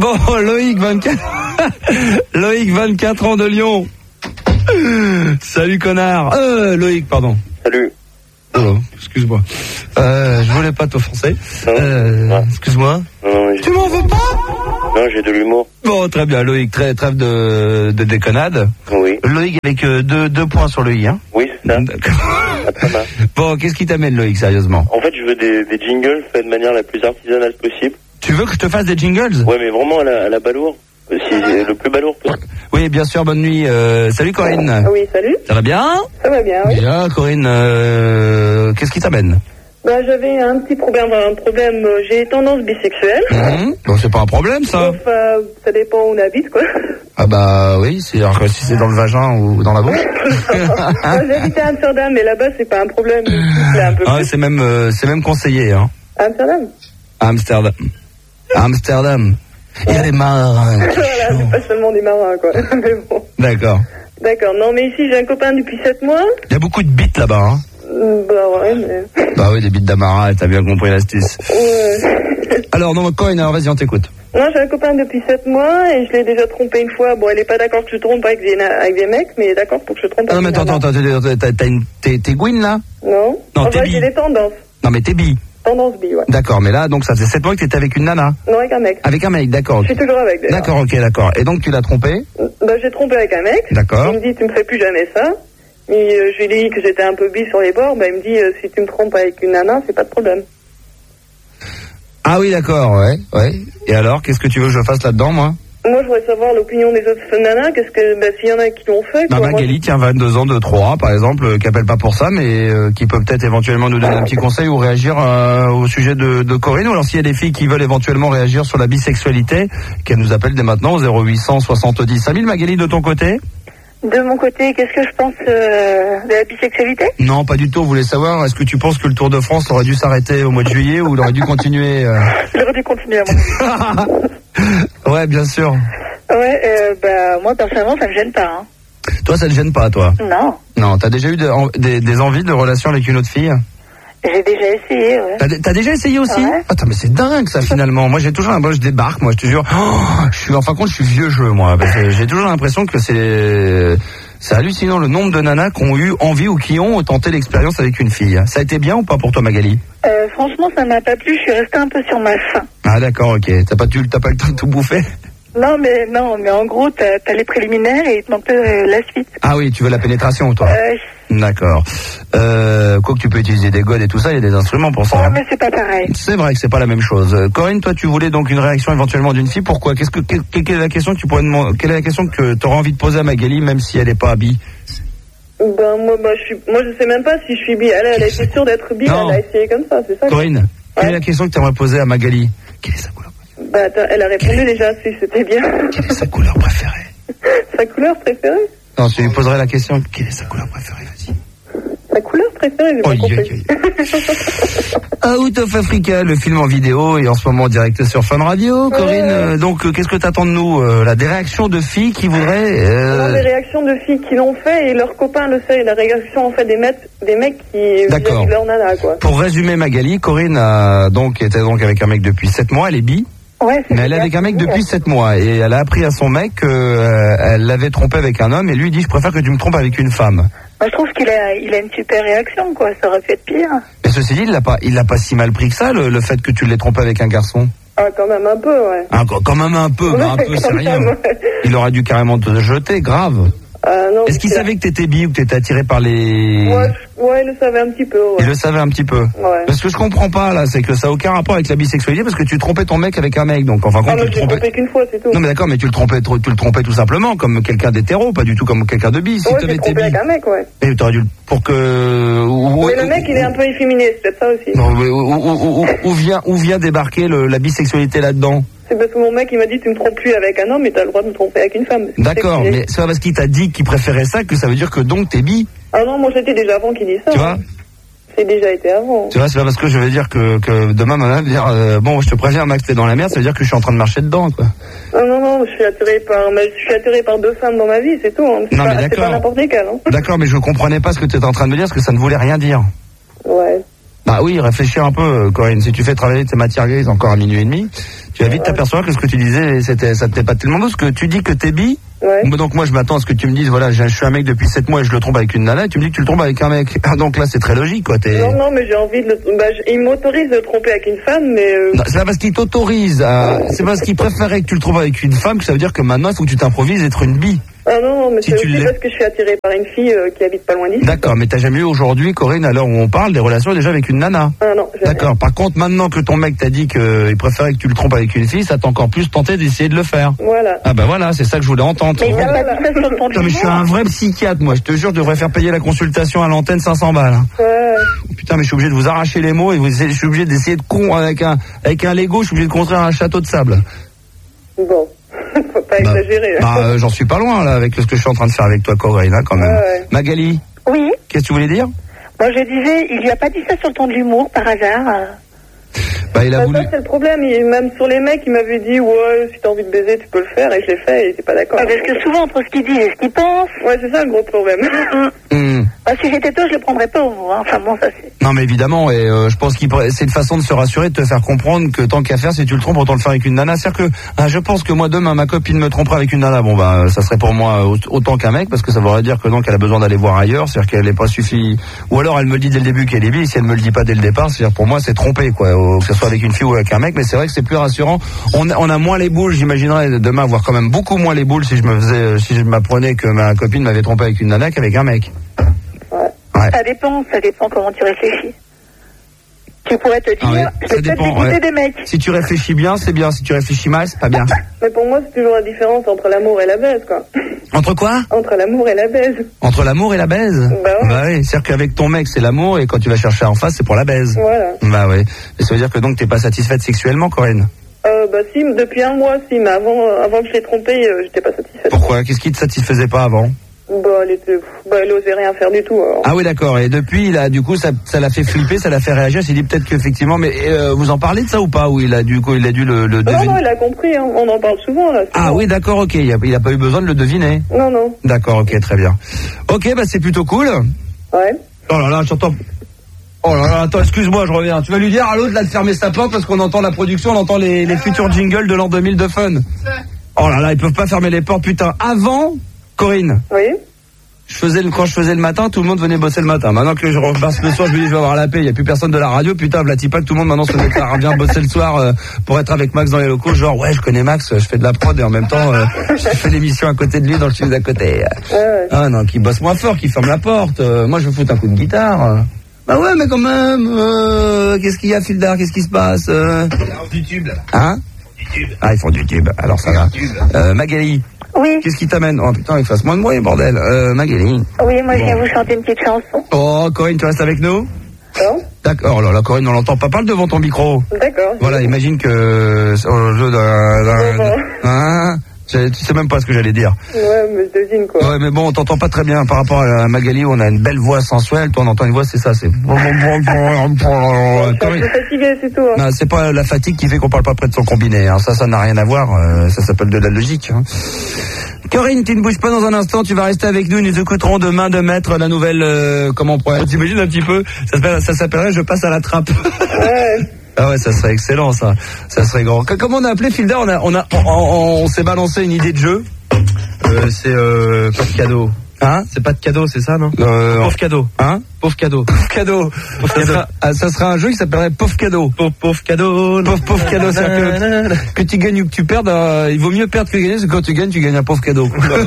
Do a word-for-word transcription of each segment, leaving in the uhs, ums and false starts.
Bon, Loïc, vingt-quatre... Loïc, vingt-quatre ans de Lyon. Salut, connard. Euh, Loïc, pardon. Salut. Oh, excuse-moi. Euh, je voulais pas t'offenser. Euh, ouais. Excuse-moi. Non, non, tu m'en veux pas? Non, j'ai de l'humour. Bon, très bien, Loïc, très, trêve de, de déconnade. Oui. Loïc avec euh, deux, deux points sur le i, hein? Oui, c'est ça. D'accord. Bon, qu'est-ce qui t'amène, Loïc, sérieusement? En fait, je veux des, des jingles faits de manière la plus artisanale possible. Tu veux que je te fasse des jingles? Ouais, mais vraiment à la, à la balourd. Si, le plus balourd possible. Oui, bien sûr, bonne nuit. Euh, salut, Corinne. Oui, salut. Ça va bien? Ça va bien, oui. Bien, Corinne, euh, qu'est-ce qui t'amène? Bah, j'avais un petit problème, un problème, euh, j'ai tendance bisexuelle. Mmh. Bon, c'est pas un problème, ça. Sauf, euh, ça dépend où on habite, quoi. Ah bah oui, c'est alors que si c'est dans le vagin ou dans la bouche. Moi, j'habite à Amsterdam, mais là-bas, c'est pas un problème. C'est un peu ah, c'est même, euh, c'est même conseillé, hein. Amsterdam. Amsterdam. Amsterdam. Il y a des marins. Voilà, c'est pas seulement des marins, quoi. Mais bon. D'accord. D'accord. Non, mais ici, j'ai un copain depuis sept mois. Il y a beaucoup de bites là-bas, hein. Bah ouais, mais... Bah oui, des bites d'Amara, t'as bien compris l'astuce. Ouais. Alors, non, Corinne, alors vas-y, on t'écoute. Non, j'ai un copain depuis sept mois et je l'ai déjà trompé une fois. Bon, elle est pas d'accord que je trompe avec des, avec des mecs, mais elle est d'accord pour que je trompe ah, avec non, mais des attends, attends, t'as, t'as une, t'es, t'es Gwyn, là? Non. Non, enfin, t'es bi. j'ai des tendances. Non, mais t'es bi. Tendance bi, ouais. D'accord, mais là, donc ça fait sept mois que t'étais avec une nana? Non, avec un mec. Avec un mec, d'accord. Okay. Je suis toujours avec, d'ailleurs. D'accord, ok, d'accord. Et donc, tu l'as trompé? Bah, j'ai trompé avec un mec. D'accord. Il me dit, tu me fais plus jamais ça. Et euh, je lui ai dit que j'étais un peu bi sur les bords. Bah, il me dit, euh, si tu me trompes avec une nana, c'est pas de problème. Ah oui, d'accord, ouais, ouais. Et alors, qu'est-ce que tu veux que je fasse là-dedans, moi? Moi, je voudrais savoir l'opinion des autres nanas. Qu'est-ce que, bah, s'il y en a qui l'ont fait. Bah, quoi, Magali, moi, tiens, vingt-deux ans de trois, par exemple, euh, qui appelle pas pour ça, mais euh, qui peut peut-être éventuellement nous donner un petit conseil ou réagir euh, au sujet de, de Corinne. Ou alors s'il y a des filles qui veulent éventuellement réagir sur la bisexualité, qu'elles nous appellent dès maintenant au zéro huit cent soixante-dix cinq mille. Magali, de ton côté? De mon côté, qu'est-ce que je pense euh, de la bisexualité? Non, pas du tout. On voulait savoir, est-ce que tu penses que le Tour de France aurait dû s'arrêter au mois de juillet ou il aurait dû continuer euh... Il aurait dû continuer à mon avis. Ouais, bien sûr. Ouais, euh, bah, moi, personnellement, ça me gêne pas. Hein. Toi, ça te gêne pas, toi? Non. Non, t'as déjà eu de, en, des, des envies de relation avec une autre fille? J'ai déjà essayé, ouais. T'as, t'as déjà essayé aussi? Ouais. Attends, mais c'est dingue, ça, finalement. Moi, j'ai toujours un bon, je débarque, moi, je te jure. Oh, je suis, en fin de compte, je suis vieux jeu, moi. Parce que j'ai toujours l'impression que c'est, c'est hallucinant le nombre de nanas qui ont eu envie ou qui ont tenté l'expérience avec une fille. Ça a été bien ou pas pour toi, Magali? Euh, franchement, ça m'a pas plu. Je suis restée un peu sur ma faim. Ah, d'accord, ok. T'as pas, tu, t'as pas le temps de tout bouffer? Non, mais non, mais en gros, t'as, t'as les préliminaires et il te manque euh, la suite. Ah oui, tu veux la pénétration, toi? Euh, D'accord. Euh, quoi que tu peux utiliser des godes et tout ça, il y a des instruments pour ça. Ouais, hein. mais c'est pas pareil. C'est vrai que c'est pas la même chose. Euh, Corinne, toi, tu voulais donc une réaction éventuellement d'une fille. Pourquoi? Qu'est-ce que, quelle, quelle est la question que tu pourrais demander, quelle est la question que tu auras envie de poser à Magali, même si elle est pas bi? Ben, moi, bah, je suis, moi, je sais même pas si je suis bi. Elle, elle a été sûre d'être bi, Non. elle a essayé comme ça, c'est ça? Corinne, que... quelle ouais. est la question que tu aimerais poser à Magali? Quelle est sa couleur préférée? Bah, attends, elle a répondu Quelle... déjà, si c'était bien. Quelle est sa couleur préférée? Sa couleur préférée? Non, tu lui poserais la question, quelle est sa couleur préférée? Vas-y. Sa couleur préférée, j'ai Oh, pas aïe, compris. aïe, Out of Africa, le film en vidéo et en ce moment en direct sur Fun Radio. Corinne, euh, donc euh, qu'est-ce que t'attends de nous euh, là, des réactions de filles qui voudraient... Euh... Non, des réactions de filles qui l'ont fait et leurs copains le savent. La réaction en fait des mecs, des mecs qui D'accord. vis-à-vis de leur nana, quoi. Pour résumer Magali, Corinne a donc était donc avec un mec depuis sept mois, elle est bi. Ouais, c'est Mais elle est avec un mec depuis sept mois et elle a appris à son mec qu'elle euh, l'avait trompé avec un homme et lui dit je préfère que tu me trompes avec une femme. Moi, je trouve qu'il a, il a une super réaction, quoi. Ça aurait pu être pire. Mais ceci dit, il l'a pas, il l'a pas si mal pris que ça, le, le fait que tu l'aies trompé avec un garçon. Ah, quand même un peu, ouais. Ah, quand même un peu, mais un peu, c'est rien. Même, ouais. Il aurait dû carrément te jeter, grave. Euh, non, Est-ce qu'il c'est... savait que t'étais bi ou que t'étais attiré par les... Ouais, je... ouais, il le savait un petit peu, ouais. Il le savait un petit peu. Ouais. Parce que je comprends pas, là, c'est que ça n'a aucun rapport avec la bisexualité parce que tu trompais ton mec avec un mec, donc enfin, quand Ah, tu moi, le je l'ai trompais... trompé qu'une fois, c'est tout. Non, mais d'accord, mais tu le trompais, tu le trompais tout simplement comme quelqu'un d'hétéro, pas du tout comme quelqu'un de bi. Si ouais, t'avais j'ai été trompé bi... avec un mec, ouais. Et t'aurais dû... Pour que... Où, mais le mec, il est un peu efféminé, c'est peut-être ça aussi. Non, mais où, où, où, où vient, où vient débarquer le, la bisexualité là-dedans? C'est parce que mon mec, il m'a dit, tu me trompes plus avec un homme, mais t'as le droit de me tromper avec une femme. D'accord, mais c'est pas parce qu'il t'a dit qu'il préférait ça que ça veut dire que donc t'es bi. Ah non, moi j'étais déjà avant qu'il dise ça. Tu vois? C'est déjà été avant. Tu vois, c'est pas parce que je vais dire que, que demain, ma mère va dire, euh, bon, je te préviens, Max, t'es dans la merde, ça veut dire que je suis en train de marcher dedans, quoi. Non, non, non, je suis attiré par, mais je suis attiré par deux femmes dans ma vie, c'est tout. Hein. C'est non, pas, mais d'accord. C'est pas n'importe lesquelles. Hein. D'accord, mais je comprenais pas ce que tu étais en train de me dire, parce que ça ne voulait rien dire. Ouais. Bah oui, réfléchir un peu, Corinne. Si tu fais travailler tes matières grises encore à minuit et demi, tu vas vite t'apercevoir que ce que tu disais, c'était, ça t'était pas tellement beau. Parce que tu dis que t'es bi. Ouais. Donc moi je m'attends à ce que tu me dises, voilà, je suis un mec depuis sept mois et je le trompe avec une nana, et tu me dis que tu le trompes avec un mec. Donc là c'est très logique, quoi. T'es... Non, non, mais j'ai envie de le... Bah, je... il m'autorise de le tromper avec une femme, mais... Euh... Non, c'est pas parce qu'il t'autorise à... C'est parce qu'il préférait que tu le trompes avec une femme que ça veut dire que maintenant il faut que tu t'improvises être une bi. Ah non, mais Si c'est tu aussi l'es. parce que je suis attirée par une fille euh, qui habite pas loin d'ici. D'accord, mais t'as jamais eu aujourd'hui, Corinne, à l'heure où on parle, des relations déjà avec une nana? Ah non, jamais. D'accord, par contre maintenant que ton mec t'a dit qu'il préférait que tu le trompes avec une fille, ça t'a encore plus tenté d'essayer de le faire. Voilà. Ah bah voilà, c'est ça que je voulais entendre. Mais il n'a Voilà. pas dit ça sur le ton de Putain, mais je suis un vrai psychiatre, moi. Je te jure, je devrais faire payer la consultation à l'antenne cinq cents balles. hein. Ouais. Putain, mais je suis obligé de vous arracher les mots et vous, je suis obligé d'essayer de con avec un, avec un Lego, je suis obligé de construire un château de sable. Bon, faut pas Bah, exagérer. bah, euh, j'en suis pas loin, là, avec ce que je suis en train de faire avec toi, Corinne, hein, quand même. Ouais, ouais. Magali, Oui, qu'est-ce que tu voulais dire? moi je disais, il lui a pas dit ça sur le ton de l'humour, par hasard. euh. Bah, il a Bah, voulu. ça, c'est le problème. Il- même sur les mecs, il m'avait dit, ouais, si t'as envie de baiser, tu peux le faire. Et je l'ai fait et il était pas d'accord. Ah, parce que souvent, entre ce qu'il dit et ce qu'il pense, Ouais, c'est ça le gros problème. Hmm. bah, si j'étais toi, je le prendrais pas au mot. Hein. Enfin bon, ça c'est... Non, mais évidemment, et euh, je pense qu'il pourrait- c'est une façon de se rassurer, de te faire comprendre que tant qu'à faire, si tu le trompes, autant le faire avec une nana. C'est-à-dire que, ah, je pense que moi, demain, ma copine me tromperait avec une nana. Bon, bah, ça serait pour moi au- autant qu'un mec, parce que ça voudrait dire que donc elle a besoin d'aller voir ailleurs, c'est-à-dire qu'elle n'est pas suffi. Ou alors elle me le dit dès le début qu'elle est bi, si elle me le dit pas dès le départ, c'est-à-dire pour moi, c'est tromper, quoi, au- que ce soit avec une fille ou avec un mec. Mais c'est vrai que c'est plus rassurant. On, a- on a moins les boules, j'imaginerais demain avoir quand même beaucoup moins les boules si je me faisais, si je m'apprenais que ma copine m'avait trompé avec une nana qu'avec un mec. Ouais. Ouais. Ça dépend, ça dépend comment tu réfléchis. Tu pourrais te dire, Ah ouais, je ça vais peut-être dépend, dégoûter ouais. des mecs. Si tu réfléchis bien, c'est bien. Si tu réfléchis mal, c'est pas bien. Mais pour moi, c'est toujours la différence entre l'amour et la baise, quoi. Entre quoi? Entre l'amour et la baise. Entre l'amour et la baise. Bah ouais. Bah oui, c'est-à-dire qu'avec ton mec c'est l'amour et quand tu vas chercher en face c'est pour la baise. Voilà. Bah oui. Et ça veut dire que donc t'es pas satisfaite sexuellement, Corinne? Euh, bah si, depuis un mois, si, mais avant, avant que je l'ai trompée, euh, j'étais pas satisfaite. Pourquoi? Qu'est-ce qui te satisfaisait pas avant? Bah, elle était, bah, elle osait rien faire du tout, alors. Ah oui, d'accord. Et depuis, il a, du coup, ça, ça l'a fait flipper, ça l'a fait réagir. Il s'est dit peut-être qu'effectivement, mais euh, vous en parlez de ça ou pas? Ou il a du coup, il a dû le, le Non, deviner? non, elle a compris, hein. On en parle souvent, là. Ah souvent. oui, d'accord, ok. Il a, il a pas eu besoin de le deviner. Non, non. D'accord, ok, très bien. Ok, bah c'est plutôt cool. Ouais. Oh là là, j'entends. Oh là là, attends, excuse-moi, je reviens. Tu vas lui dire à l'autre là de fermer sa porte parce qu'on entend la production, on entend les, les futurs jingles de l'an deux mille de Fun. Oh là là, ils peuvent pas fermer les portes, putain. Avant, Corinne, Oui. je faisais le, quand je faisais le matin, tout le monde venait bosser le matin. Maintenant que je repasse le soir, je me dis je vais avoir la paix, il y a plus personne de la radio, putain, vlati pas que tout le monde maintenant se déclare bien bosser le soir euh, pour être avec Max dans les locaux, genre ouais, je connais Max, je fais de la prod et en même temps euh, je fais l'émission à côté de lui dans le studio d'à côté. Ouais, ouais. Ah non, qui bosse moins fort, qui ferme la porte. Euh, moi je veux foutre un coup de guitare. Bah ouais, mais quand même, euh, qu'est-ce qu'il y a, Fildar, qu'est-ce qui se passe euh... Du tube, là. Hein? Du tube. Ah, ils font du tube, alors ça va. Euh, Magali, Oui, qu'est-ce qui t'amène? Oh putain, il fasse moins de bruit, bordel. Euh, Magali. oui, moi je viens Bon. vous chanter une petite chanson. Oh, Corinne, tu restes avec nous? Non. D'accord, oh là là, Corinne, on l'entend pas, parle devant ton micro. D'accord. Voilà, imagine que c'est au jeu d'un... d'un- Bon, bon. Hein? Tu tu sais même pas ce que j'allais dire. Ouais, mais je devine, quoi. Ouais, mais bon, on t'entend pas très bien par rapport à Magali où on a une belle voix sensuelle. Toi, on entend une voix, c'est ça, c'est... Je suis un Corinne. peu fatiguée, c'est tout, hein. Non, c'est pas la fatigue qui fait qu'on parle pas près de son combiné. Hein. Ça, ça n'a rien à voir. Euh, ça s'appelle de la logique. Hein. Corinne, tu ne bouges pas dans un instant. Tu vas rester avec nous. Nous écouterons demain de mettre la nouvelle. Euh, comment on pourrait. T'imagines un petit peu. Ça s'appelle- Ça s'appellerait Je passe à la trappe. Ouais. Ah ouais, ça serait excellent, ça. Ça serait grand. Que- Comment on a appelé Filda? On a, on a, on, on- on s'est balancé une idée de jeu. Euh, c'est euh, pas de cadeau. Hein? C'est pas de cadeau, c'est ça, non? Euh, Pauvre cadeau. Hein? Pauvre cadeau. Pauvre cadeau. Ça cadeau. sera, ah, ça sera un jeu qui s'appellerait Pauvre cadeau. Pauvre, pauvre cadeau. Pauvre, pauvre cadeau, c'est-à-dire que, que tu gagnes ou que tu perdes, euh, il vaut mieux perdre que gagner, parce que quand tu gagnes, tu gagnes un pauvre cadeau.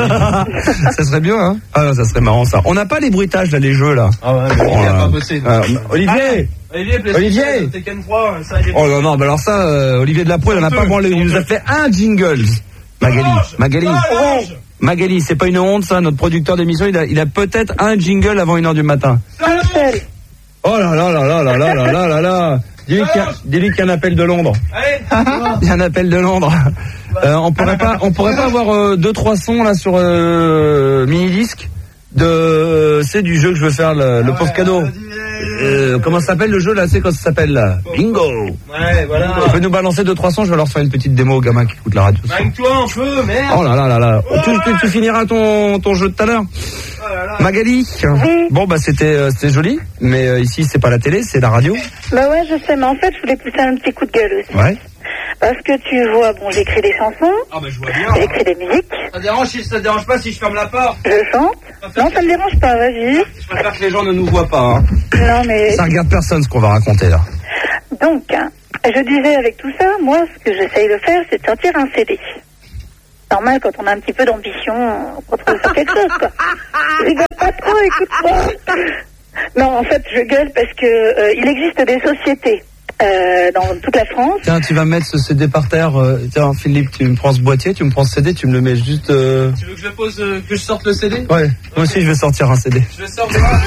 Ça serait bien, hein? Ah, ça serait marrant, ça. On n'a pas les bruitages, là, les jeux, là. Ah ouais, mais Oh, il a là. pas bossé. Ah, Olivier! Olivier, PlayStation, Olivier Tekken trois, ça, il est Oh non, non, bah alors ça, euh, Olivier Delapro, il en a pas branlé. Il nous a fait un jingle. Magali, Magali, Magali, c'est pas une honte, ça, notre producteur d'émission, il a, il a peut-être un jingle avant une heure du matin. Un seul. Oh là là là là là là là là là là. Dis-lui qu'il y a- dis-lui qu'il y a un appel de Londres. Allez, Il y a un appel de Londres. Euh, on pourrait pas, on pourrait pas avoir euh, deux trois sons là sur euh, mini disque de, c'est du jeu que je veux faire le, le pauvre cadeau. euh, comment ça s'appelle le jeu là? C'est quoi ça s'appelle là? Bingo. Ouais, voilà. Tu peux nous balancer deux trois sons, je vais leur faire une petite démo aux gamins qui écoutent la radio. Manque-toi un peu, merde. Oh là là là là. Tu, tu, tu finiras ton, ton jeu de tout à l'heure. Oh là là. Magali. Oui. Bon bah c'était euh, c'était joli, mais euh, ici c'est pas la télé, c'est la radio. Bah ouais, je sais, mais en fait, je voulais pousser un petit coup de gueule aussi. Ouais. Parce que tu vois, bon, j'écris des chansons, Ah bah je vois bien. j'écris des musiques, Ça dérange, si- ça dérange pas si je ferme la porte. je chante. Non, ça me dérange pas, vas-y. Je préfère que les gens ne nous voient pas. Hein. Non, mais... Ça regarde personne ce qu'on va raconter là. Donc, hein, je disais avec tout ça, moi, ce que j'essaye de faire, c'est de sortir un C D. Normal, quand on a un petit peu d'ambition, on retrouve sur quelque chose, quoi. Je rigole pas trop, écoute-moi. Non, en fait, je gueule parce que euh, il existe des sociétés euh, dans toute la France. Tiens, tu vas mettre ce C D par terre. euh, Tiens, Philippe, tu me prends ce boîtier, tu me prends ce C D, tu me le mets juste. Euh... Tu veux que je pose, euh, que je sorte le C D? Ouais. Moi aussi, je vais sortir un C D. Je le sors de là.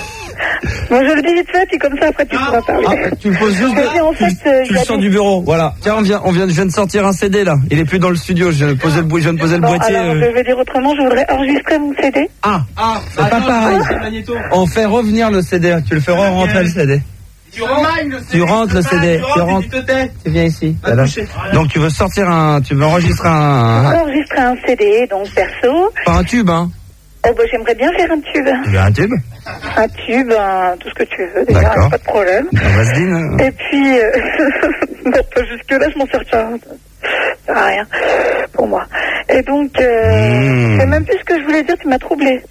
Bon, je le dis vite fait, puis comme ça, après, tu pourras parler. Ah, tu le poses juste. Je dis, en fait, tu euh, tu le il y a sors des- du bureau. Voilà. Tiens, on vient, on vient, je viens de sortir un C D là. Il est plus dans le studio. Je viens de poser le, boi- je viens de poser le Bon, boîtier. alors, euh. je vais dire autrement, je voudrais enregistrer mon C D. Ah. Ah, C'est pas non, pareil. c'est le magnéto. On fait revenir le C D. Tu le fais rentrer le C D. Tu rentres le C D. Tu rentres le C D, Tu tu rentres rentres. et tu te tais. Tu viens ici. Va Voilà. coucher. Donc tu veux sortir un, tu veux enregistrer Je un, voudrais un, enregistrer un C D, donc perso. pas un tube, hein. Oh, bah, j'aimerais bien faire un tube. Tu veux un tube? Un tube, un- tout ce que tu veux, déjà, D'accord. pas de problème. Un Vaseline. Et puis, euh, bon, pas jusque-là, je m'en sers pas. Ça sert à rien pour moi. Et donc, euh, Mmh. c'est même plus ce que je voulais dire, tu m'as troublé.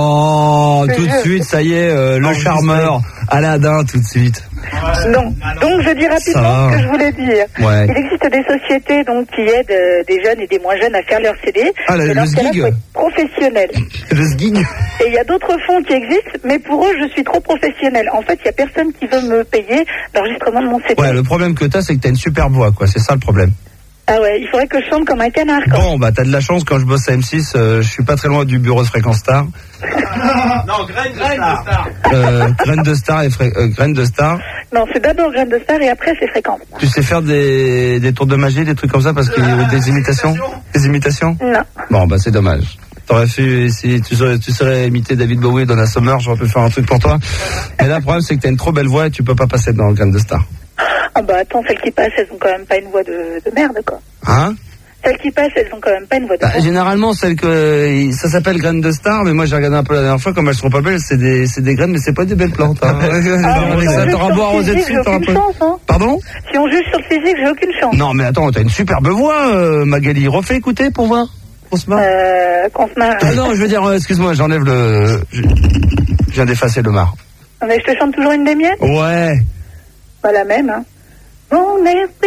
Oh, Je tout de jure. suite, ça y est, euh, le charmeur, Aladdin, tout de suite. Non. Donc, je dis Ça rapidement va. ce que je voulais dire. Ouais. Il existe des sociétés donc qui aident euh, des jeunes et des moins jeunes à faire leur C D. Ah, le- Mais le dans ce cas-là, Zgig. faut être professionnel. Le sgig. Et il y a d'autres fonds qui existent, mais pour eux, je suis trop professionnel. En fait, il y a personne qui veut me payer l'enregistrement de mon C D. Ouais, le problème que t'as, c'est que t'as une super voix, quoi. C'est ça le problème. Ah ouais, il faudrait que je chante comme un canard, quoi. Bon, bah t'as de la chance, quand je bosse à M six, euh, je suis pas très loin du bureau de Fréquence Star. Non, graine de star. Euh, graine de star et fré... euh, graine de star. Non, c'est d'abord Graine de Star et après c'est Fréquence. Tu sais faire des, des tours de magie, des trucs comme ça, parce qu'il y a des imitations. Des imitations. Non. Bon, bah c'est dommage. T'aurais fait, si tu serais, tu serais imité David Bowie dans la Summer, j'aurais pu faire un truc pour toi. Mais là, le problème, c'est que t'as une trop belle voix et tu peux pas passer dans Graine de Star. Ah bah attends, celles qui passent, elles ont quand même pas une voix de, de merde, quoi. Hein? Celles qui passent, elles ont quand même pas une voix de Bah, merde. généralement, celles que ça s'appelle graines de star, mais moi j'ai regardé un peu la dernière fois, comme elles sont pas belles, c'est des, c'est des graines, mais c'est pas des belles plantes. Hein. Ah, mais si on ça juge t'aura sur beau le arroser physique, dessus, j'ai t'auras aucune pas. chance, hein. Pardon? Si on juge sur le physique, j'ai aucune chance. Non, mais attends, t'as une superbe voix, euh, Magali. Refais écouter pour voir. On se marre. Euh, qu'on se marre. Ah non, je veux dire, euh, excuse-moi, j'enlève le. Je je viens d'effacer le marre. Mais je te chante toujours une des miennes? Ouais. Pas la même, hein. Mon esprit